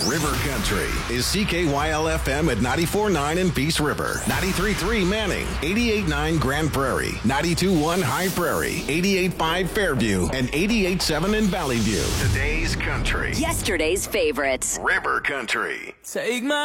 River Country is CKYL FM at 94.9 in Peace River, 93.3 Manning, 88.9 Grand Prairie, 92.1 High Prairie, 88.5 Fairview, and 88.7 in Valley View. Today's country. Yesterday's favorites. River Country. Take my